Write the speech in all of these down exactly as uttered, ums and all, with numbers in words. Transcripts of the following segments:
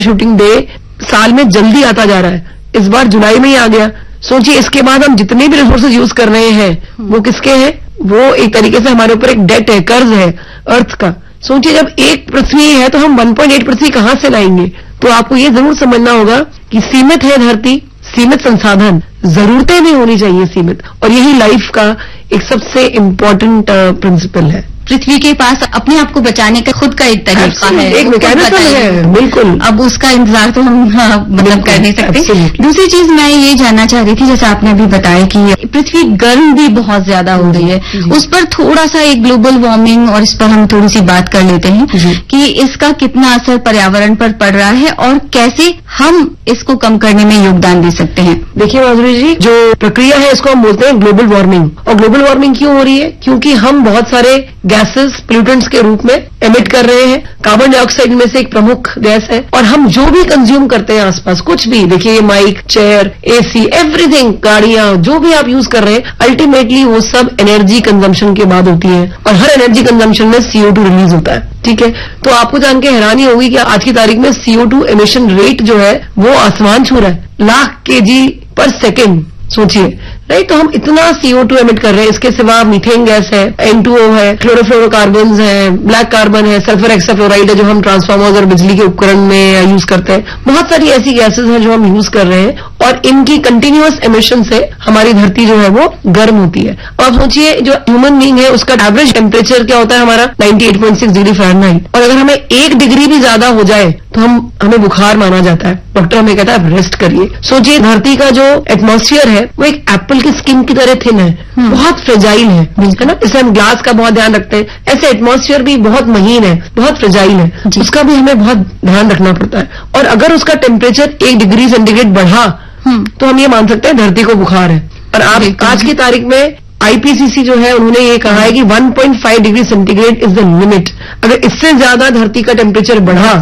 Shooting day साल में जल्दी आता जा रहा है, इस बार जुलाई में ही आ गया। सोचिए इसके बाद हम जितने भी रिसोर्सेज यूज कर रहे हैं वो किसके हैं? वो एक तरीके से हमारे ऊपर एक डेट है, कर्ज है अर्थ का। सोचिए जब एक पृथ्वी है तो हम वन पॉइंट एट पृथ्वी कहां से लाएंगे? तो आपको ये जरूर समझना होगा कि सीमित है धरती, सीमित संसाधन, जरूरतें भी होनी चाहिए सीमित, और यही लाइफ का एक सबसे इम्पोर्टेंट प्रिंसिपल है। पृथ्वी के पास अपने आप को बचाने का खुद का एक तरीका है, एक मैकेनिज्म है, बिल्कुल। अब उसका इंतजार तो हम हाँ, मतलब कर नहीं सकते। दूसरी चीज मैं ये जानना चाह रही थी, जैसे आपने अभी बताया कि पृथ्वी गर्म भी बहुत ज्यादा हो रही है, उस पर थोड़ा सा एक ग्लोबल वार्मिंग, और इस पर हम थोड़ी सी बात कर लेते हैं कि इसका कितना असर पर्यावरण पर पड़ रहा है और कैसे हम इसको कम करने में योगदान दे सकते हैं। देखिए माधुरी जी, जो प्रक्रिया है इसको हम बोलते हैं ग्लोबल वार्मिंग। और ग्लोबल वार्मिंग क्यों हो रही है? क्योंकि हम बहुत सारे गैसेस पोल्यूटेंट्स के रूप में एमिट कर रहे हैं। कार्बन डाइऑक्साइड में से एक प्रमुख गैस है, और हम जो भी कंज्यूम करते हैं आसपास, कुछ भी, देखिए ये माइक, चेयर, एसी, एवरीथिंग, गाड़ियां, जो भी आप यूज कर रहे हैं, अल्टीमेटली वो सब एनर्जी कंजम्पशन के बाद होती है, और हर एनर्जी कंजम्पशन में सीओ टू रिलीज होता है। ठीक है, तो आपको जान के हैरानी होगी कि आज की तारीख में सीओ टू एमिशन रेट जो है वो आसमान छू रहा है, लाख केजी पर सेकेंड। सोचिए, राइट? तो हम इतना सीओ टू एमिट कर रहे हैं। इसके सिवा मीथेन गैस है, एन टू ओ है, क्लोरोफ्लोरोकार्बन है, ब्लैक कार्बन है, सल्फर हेक्साफ्लोराइड है जो हम ट्रांसफार्मर्स और बिजली के उपकरण में यूज करते हैं। बहुत सारी ऐसी गैसेज हैं जो हम यूज कर रहे हैं, और इनकी कंटिन्यूअस एमिशन से हमारी धरती जो है वो गर्म होती है। और आप सोचिए, जो ह्यूमन बीइंग है उसका एवरेज टेम्परेचर क्या होता है हमारा? Ninety eight point six degree Fahrenheit. और अगर हमें एक डिग्री भी ज्यादा हो जाए तो हम हमें बुखार माना जाता है, डॉक्टर हमें कहता है रेस्ट करिए। सोचिए धरती का जो एटमॉस्फेयर है वो एक एप्पल की स्किन की तरह थिन है, बहुत फ्रेजाइल है, है ना? इसलिए हम ग्लास का बहुत ध्यान रखते हैं। ऐसे एटमॉस्फेयर भी बहुत महीन है, बहुत फ्रेजाइल है, उसका भी हमें बहुत ध्यान रखना पड़ता है। और अगर उसका टेम्परेचर एक डिग्री सेंटीग्रेड बढ़ा तो हम ये मान सकते हैं धरती को बुखार है। और आप आज की तारीख में आईपीसीसी जो है उन्होंने ये कहा है कि one point five degree centigrade is the limit. अगर इससे ज्यादा धरती का टेम्परेचर बढ़ा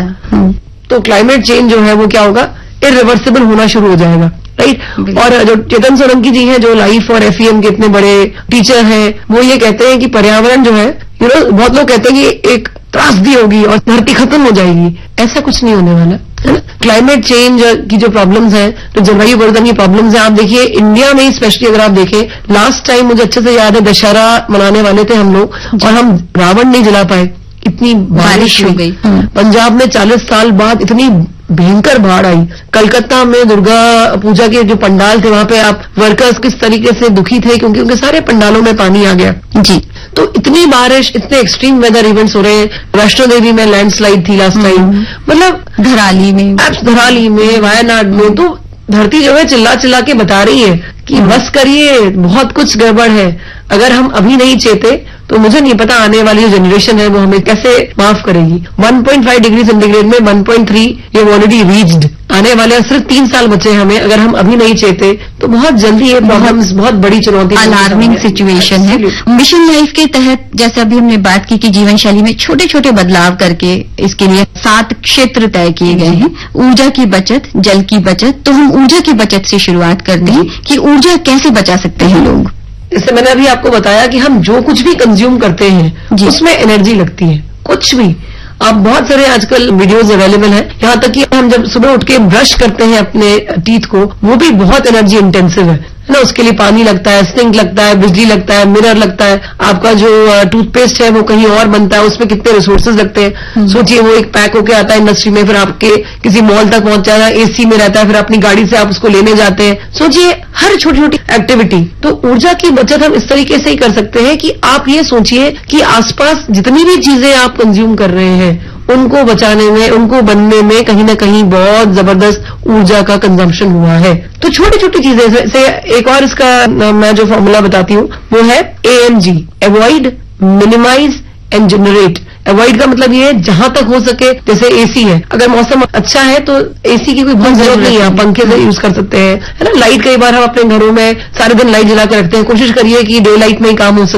तो क्लाइमेट चेंज जो है वो क्या होगा? इरिवर्सिबल होना शुरू हो जाएगा, राइट? और जो चेतन सोलंकी जी हैं जो लाइफ और एफईएम के इतने बड़े टीचर हैं, वो ये कहते हैं कि पर्यावरण जो है, यू नो, बहुत लोग कहते हैं कि एक त्रासदी होगी और धरती खत्म हो जाएगी। ऐसा कुछ नहीं होने वाला, है ना? क्लाइमेट चेंज की जो प्रॉब्लम्स हैं, जो जलवायु परिवर्तन की प्रॉब्लम्स हैं, आप देखिए इंडिया में स्पेशली अगर आप देखें, लास्ट टाइम मुझे अच्छे से याद है दशहरा मनाने वाले थे हम लोग और हम रावण नहीं जला पाए, इतनी बारिश हो गई। पंजाब में चालीस साल बाद इतनी भयंकर बाढ़ आई। कलकत्ता में दुर्गा पूजा के जो पंडाल थे वहां पे आप वर्कर्स किस तरीके से दुखी थे क्योंकि उनके सारे पंडालों में पानी आ गया जी। तो इतनी बारिश, इतने एक्सट्रीम वेदर इवेंट्स हो रहे हैं। वैष्णो देवी में लैंडस्लाइड थी लास्ट टाइम, मतलब धराली में धराली में वायनाड में, तो धरती जो है चिल्ला चिल्ला के बता रही है कि बस करिए, बहुत कुछ गड़बड़ है। अगर हम अभी नहीं चेते तो मुझे नहीं पता आने वाली जो जनरेशन है वो हमें कैसे माफ करेगी। One point five degree centigrade में वन पॉइंट थ्री ये ऑलरेडी रीच्ड। आने वाले सिर्फ तीन साल बचे हमें, अगर हम अभी नहीं चेते तो बहुत जल्दी ये प्रॉब्लम्स, बहुत बड़ी चुनौती, अलार्मिंग सिचुएशन है। मिशन लाइफ के तहत जैसे अभी हमने बात की कि जीवन शैली में छोटे छोटे बदलाव करके इसके लिए सात क्षेत्र तय किए गए हैं। ऊर्जा की बचत, जल की बचत, तो हम ऊर्जा की बचत से शुरुआत करते हैं कि ऊर्जा कैसे बचा सकते हैं लोग। जैसे मैंने अभी आपको बताया कि हम जो कुछ भी कंज्यूम करते हैं उसमें एनर्जी लगती है, कुछ भी। आप बहुत सारे आजकल वीडियोस अवेलेबल हैं, यहाँ तक कि हम जब सुबह उठ के ब्रश करते हैं अपने टीथ को, वो भी बहुत एनर्जी इंटेंसिव है ना। उसके लिए पानी लगता है, सिंक लगता है, बिजली लगता है, मिरर लगता है। आपका जो टूथपेस्ट है वो कहीं और बनता है, उसमें कितने रिसोर्सेज लगते हैं। सोचिए वो एक पैक होके आता है इंडस्ट्री में, फिर आपके किसी मॉल तक पहुंच जाता है, एसी में रहता है, फिर अपनी गाड़ी से आप उसको लेने जाते हैं। सोचिए हर छोटी छोटी एक्टिविटी। तो ऊर्जा की बचत हम इस तरीके से ही कर सकते हैं कि आप ये सोचिए कि आसपास जितनी भी चीजें आप कंज्यूम कर रहे हैं उनको बचाने में, उनको बनने में कहीं ना कहीं बहुत जबरदस्त ऊर्जा का कंजम्पशन हुआ है। तो छोटी छोटी चीजें जैसे, एक और इसका मैं जो फॉर्मूला बताती हूँ वो है A M G, avoid, minimise and generate. Avoid का मतलब ये है जहां तक हो सके, जैसे एसी है, अगर मौसम अच्छा है तो एसी की कोई बहुत जरूरत नहीं है, आप पंखे से यूज कर सकते हैं, है ना। लाइट कई बार हम अपने घरों में सारे दिन लाइट जला के रखते हैं, कोशिश करिए कि डे लाइट में ही काम हो सके।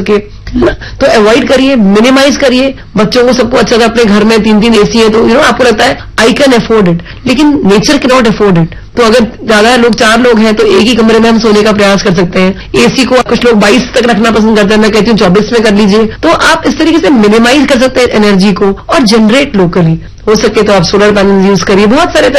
है ना? तो अवॉइड करिए, मिनिमाइज करिए। बच्चों को सबको अच्छा था, अपने घर में तीन तीन एसी है, तो यू नो आपको लगता है आई कैन अफोर्ड इट, लेकिन nature can not afford it. तो अगर ज्यादा लोग, चार लोग हैं, तो एक ही कमरे में हम सोने का प्रयास कर सकते हैं। एसी को कुछ लोग बाईस तक रखना पसंद करते हैं, मैं कहती हूँ चौबीस में कर लीजिए। तो आप इस तरीके से मिनिमाइज कर सकते हैं एनर्जी को और जनरेट लोकली। हो सके तो आप सोलर पैनल यूज करिए, बहुत सारे